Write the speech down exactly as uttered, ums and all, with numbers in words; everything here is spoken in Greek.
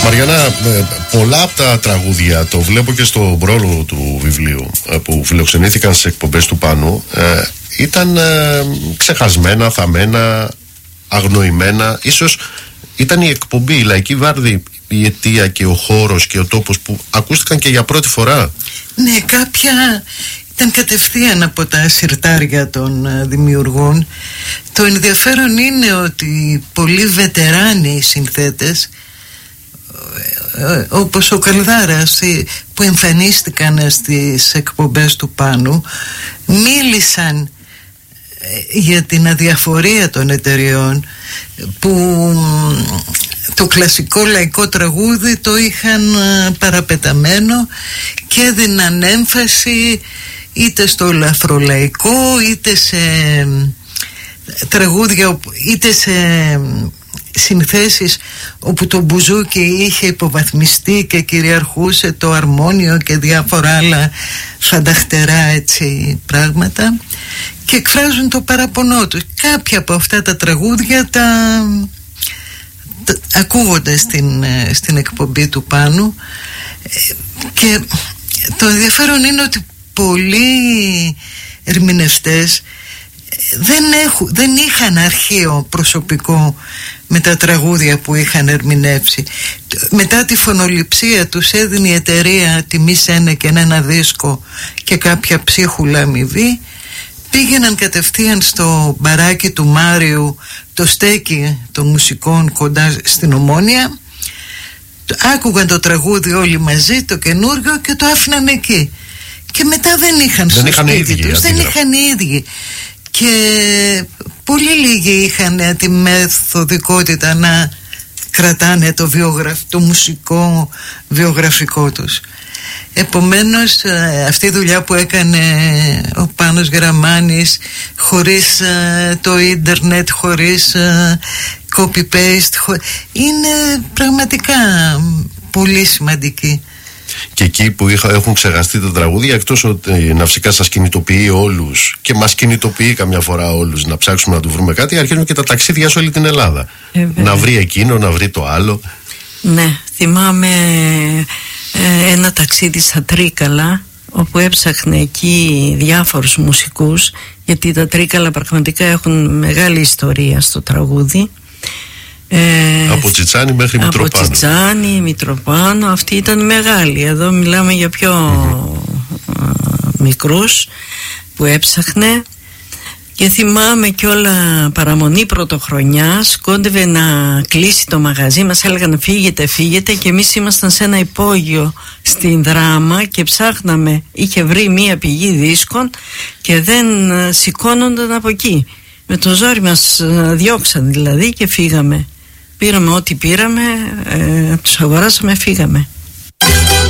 Μαριάννα, πολλά από τα τραγούδια, το βλέπω και στο πρόλογο του βιβλίου, που φιλοξενήθηκαν σε εκπομπές του Πάνου, ήταν ξεχασμένα, θαμμένα, αγνοημένα. Ίσως ήταν η εκπομπή, η Λαϊκή Βάρδη, η αιτία και ο χώρος και ο τόπος που ακούστηκαν και για πρώτη φορά. Ναι, κάποια ήταν κατευθείαν από τα συρτάρια των δημιουργών. Το ενδιαφέρον είναι ότι πολλοί βετεράνοι συνθέτες, όπως ο Καλδάρας, που εμφανίστηκαν στις εκπομπές του Πάνου, μίλησαν για την αδιαφορία των εταιριών που το κλασικό λαϊκό τραγούδι το είχαν παραπεταμένο και έδιναν έμφαση είτε στο λαθρολαϊκό, είτε σε τραγούδια, είτε σε συνθέσεις όπου το μπουζούκι είχε υποβαθμιστεί και κυριαρχούσε το αρμόνιο και διάφορα άλλα φανταχτερά έτσι πράγματα, και εκφράζουν το παραπονό τους. Κάποια από αυτά τα τραγούδια τα, τα ακούγονται στην, στην εκπομπή του Πάνου, και το ενδιαφέρον είναι ότι πολλοί ερμηνευτές δεν, έχουν, δεν είχαν αρχείο προσωπικό με τα τραγούδια που είχαν ερμηνεύσει. Μετά τη φωνοληψία τους έδινε η εταιρεία τιμή σε ένα και ένα δίσκο και κάποια ψίχουλα αμοιβή. Πήγαιναν κατευθείαν στο μπαράκι του Μάριου, το στέκι των μουσικών κοντά στην Ομόνια, άκουγαν το τραγούδι όλοι μαζί, το καινούργιο, και το άφηναν εκεί. Και μετά δεν είχαν στο σπίτι τους, δεν είχαν οι ίδιοι. Και πολύ λίγοι είχαν τη μεθοδικότητα να κρατάνε το, βιογραφ, το μουσικό βιογραφικό τους. Επομένως αυτή η δουλειά που έκανε ο Πάνος Γραμμάνης, χωρίς το ίντερνετ, χωρίς copy-paste, είναι πραγματικά πολύ σημαντική. Και εκεί που είχα, έχουν ξεχαστεί τα τραγούδια, εκτός ότι να φυσικά σας κινητοποιεί όλους και μας κινητοποιεί καμιά φορά όλους να ψάξουμε να του βρούμε κάτι, αρχίζουν και τα ταξίδια σε όλη την Ελλάδα. Ε, να βρει εκείνο, να βρει το άλλο. Ναι, θυμάμαι ε, ένα ταξίδι στα Τρίκαλα, όπου έψαχνε εκεί διάφορους μουσικούς, γιατί τα Τρίκαλα πραγματικά έχουν μεγάλη ιστορία στο τραγούδι. Ε, από Τσιτσάνι μέχρι Μητροπάνο. Από Τσιτσάνι, Μητροπάνο, αυτή ήταν μεγάλη. Εδώ μιλάμε για πιο mm-hmm. α, μικρούς που έψαχνε. Και θυμάμαι κιόλα παραμονή πρωτοχρονιάς, κόντευε να κλείσει το μαγαζί, μας έλεγαν φύγετε, φύγετε, και εμείς ήμασταν σε ένα υπόγειο στην Δράμα και ψάχναμε, είχε βρει μία πηγή δίσκων και δεν σηκώνονταν από εκεί. Με το ζόρι μας διώξαν δηλαδή και φύγαμε. Πήραμε ό,τι πήραμε, ε, τους αγοράσαμε, φύγαμε.